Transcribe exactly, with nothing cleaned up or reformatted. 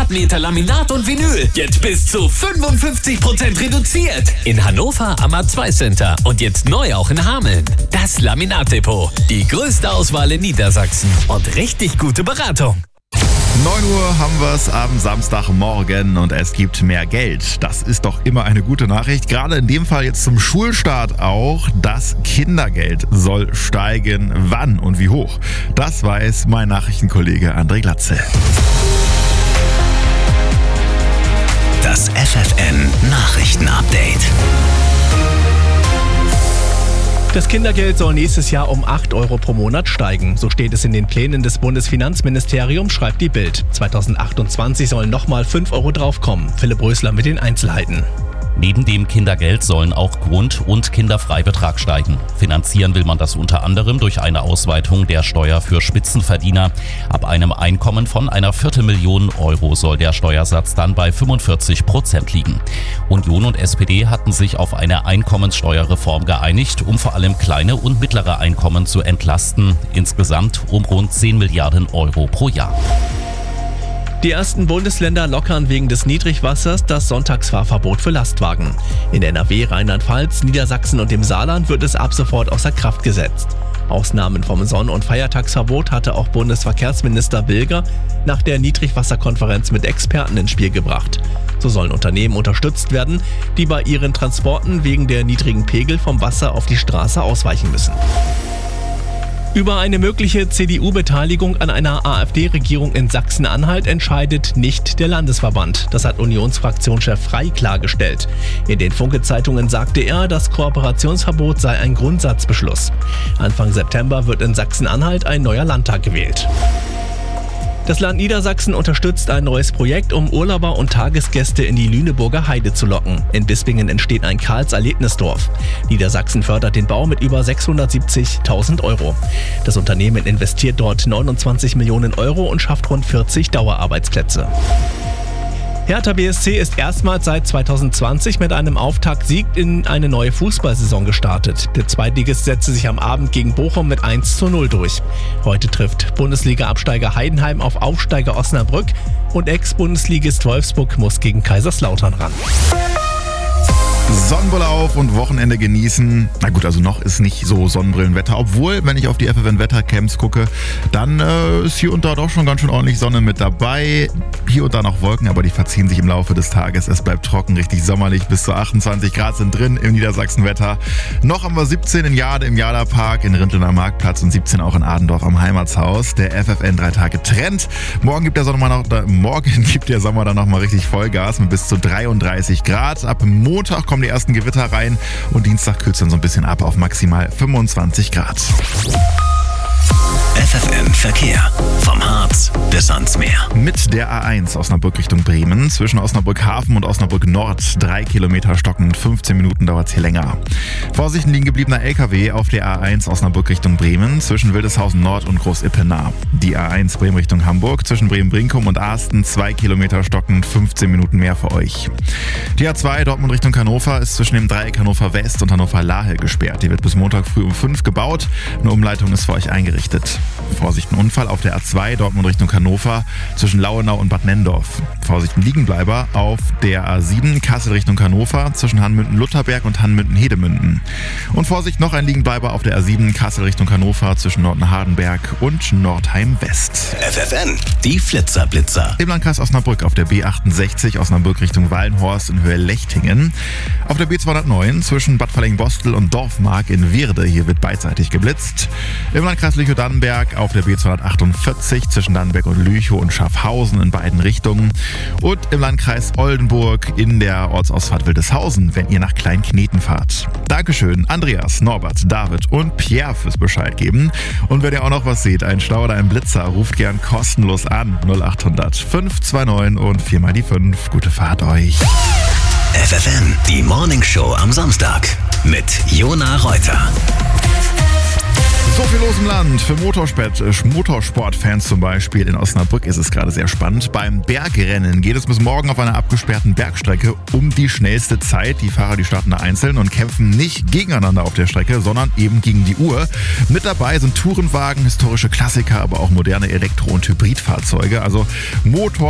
Quadratmeter Laminat und Vinyl. Jetzt bis zu fünfundfünfzig Prozent reduziert. In Hannover am A zwei Center und jetzt neu auch in Hameln. Das Laminatdepot. Die größte Auswahl in Niedersachsen und richtig gute Beratung. neun Uhr haben wir es am Samstagmorgen und es gibt mehr Geld. Das ist doch immer eine gute Nachricht. Gerade in dem Fall jetzt zum Schulstart auch. Das Kindergeld soll steigen. Wann und wie hoch? Das weiß mein Nachrichtenkollege André Glatze. Das F F N Nachrichtenupdate. Das Kindergeld soll nächstes Jahr um acht Euro pro Monat steigen. So steht es in den Plänen des Bundesfinanzministeriums, schreibt die Bild. zweitausendachtundzwanzig sollen nochmal fünf Euro draufkommen. Philipp Rösler mit den Einzelheiten. Neben dem Kindergeld sollen auch Grund- und Kinderfreibetrag steigen. Finanzieren will man das unter anderem durch eine Ausweitung der Steuer für Spitzenverdiener. Ab einem Einkommen von einer Viertelmillion Euro soll der Steuersatz dann bei fünfundvierzig Prozent liegen. Union und S P D hatten sich auf eine Einkommenssteuerreform geeinigt, um vor allem kleine und mittlere Einkommen zu entlasten. Insgesamt um rund zehn Milliarden Euro pro Jahr. Die ersten Bundesländer lockern wegen des Niedrigwassers das Sonntagsfahrverbot für Lastwagen. In N R W, Rheinland-Pfalz, Niedersachsen und dem Saarland wird es ab sofort außer Kraft gesetzt. Ausnahmen vom Sonn- und Feiertagsverbot hatte auch Bundesverkehrsminister Bilger nach der Niedrigwasserkonferenz mit Experten ins Spiel gebracht. So sollen Unternehmen unterstützt werden, die bei ihren Transporten wegen der niedrigen Pegel vom Wasser auf die Straße ausweichen müssen. Über eine mögliche C D U-Beteiligung an einer AfD-Regierung in Sachsen-Anhalt entscheidet nicht der Landesverband. Das hat Unionsfraktionschef Frey klargestellt. In den Funke-Zeitungen sagte er, das Kooperationsverbot sei ein Grundsatzbeschluss. Anfang September wird in Sachsen-Anhalt ein neuer Landtag gewählt. Das Land Niedersachsen unterstützt ein neues Projekt, um Urlauber und Tagesgäste in die Lüneburger Heide zu locken. In Bispingen entsteht ein Karls-Erlebnisdorf. Niedersachsen fördert den Bau mit über sechshundertsiebzigtausend Euro. Das Unternehmen investiert dort neunundzwanzig Millionen Euro und schafft rund vierzig Dauerarbeitsplätze. Hertha B S C ist erstmals seit zweitausendzwanzig mit einem Auftaktsieg in eine neue Fußballsaison gestartet. Der Zweitligist setzte sich am Abend gegen Bochum mit eins zu null durch. Heute trifft Bundesliga-Absteiger Heidenheim auf Aufsteiger Osnabrück und Ex-Bundesligist Wolfsburg muss gegen Kaiserslautern ran. Sonnenbrille auf und Wochenende genießen. Na gut, also noch ist nicht so Sonnenbrillenwetter. Obwohl, wenn ich auf die F F N-Wettercamps gucke, dann äh, ist hier und da doch schon ganz schön ordentlich Sonne mit dabei. Hier und da noch Wolken, aber die verziehen sich im Laufe des Tages. Es bleibt trocken, richtig sommerlich. Bis zu achtundzwanzig Grad sind drin im Niedersachsen-Wetter. Noch haben wir siebzehn in Jade im Jada-Park, in Rinteln am Marktplatz und siebzehn auch in Adendorf am Heimatshaus. Der F F N drei Tage Trend. Morgen gibt der Sommer, noch, da, morgen gibt der Sommer dann nochmal richtig Vollgas mit bis zu dreiunddreißig Grad. Ab Montag kommen die ersten Gewitter rein und Dienstag kühlt es dann so ein bisschen ab auf maximal fünfundzwanzig Grad. F F N Verkehr. Vom Harz bis ans Meer. Mit der A eins Osnabrück Richtung Bremen. Zwischen Osnabrück Hafen und Osnabrück Nord. Drei Kilometer stocken, fünfzehn Minuten dauert es hier länger. Vorsicht, ein liegen gebliebener L K W auf der A eins Osnabrück Richtung Bremen. Zwischen Wildeshausen Nord und Groß-Ippenau. Die A eins Bremen Richtung Hamburg. Zwischen Bremen-Brinkum und Asten. Zwei Kilometer stocken, fünfzehn Minuten mehr für euch. Die A zwei Dortmund Richtung Hannover ist zwischen dem Dreieck Hannover West und Hannover Lahel gesperrt. Die wird bis Montag früh um fünf gebaut. Eine Umleitung ist für euch eingerichtet. Vorsicht, ein Unfall auf der A zwei Dortmund Richtung Hannover zwischen Lauenau und Bad Nenndorf. Vorsicht, ein Liegenbleiber auf der A sieben Kassel Richtung Hannover zwischen Hanmünden-Lutherberg und Hanmünden-Hedemünden. Und Vorsicht, noch ein Liegenbleiber auf der A sieben Kassel Richtung Hannover zwischen Nordhardenberg und Nordheim West. F F N, die Flitzerblitzer. Im Landkreis Osnabrück auf der B achtundsechzig Osnabrück Richtung Wallenhorst in Höhe Lechtingen. Auf der B zweihundertneun zwischen Bad Verlingen-Bostel und Dorfmark in Weerde. Hier wird beidseitig geblitzt. Im Landkreis Lüchow-Dannenberg auf der B zweihundertachtundvierzig zwischen Dannenberg und Lüchow und Schaffhausen in beiden Richtungen. Und im Landkreis Oldenburg in der Ortsausfahrt Wildeshausen, wenn ihr nach Kleinkneten fahrt. Dankeschön Andreas, Norbert, David und Pierre fürs Bescheid geben. Und wenn ihr auch noch was seht, ein Stau oder ein Blitzer, ruft gern kostenlos an. null achthundert fünf zwei neun und vier mal die fünf. Gute Fahrt euch. F F N, die Morning Show am Samstag mit Jona Reuter. So viel los im Land. Für Motorsport, Motorsportfans zum Beispiel in Osnabrück ist es gerade sehr spannend. Beim Bergrennen geht es bis morgen auf einer abgesperrten Bergstrecke um die schnellste Zeit. Die Fahrer, die starten da einzeln und kämpfen nicht gegeneinander auf der Strecke, sondern eben gegen die Uhr. Mit dabei sind Tourenwagen, historische Klassiker, aber auch moderne Elektro- und Hybridfahrzeuge. Also Motor